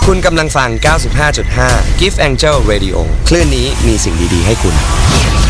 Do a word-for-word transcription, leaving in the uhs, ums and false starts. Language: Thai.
คุณกำลังฟัง เก้าสิบห้าจุดห้า Gift Angel Radio คลื่นนี้มีสิ่งดีๆให้คุณ